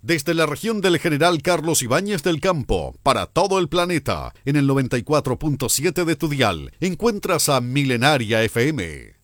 Desde la región del General Carlos Ibáñez del Campo, para todo el planeta, en el 94.7 de tu dial, encuentras a Milenaria FM.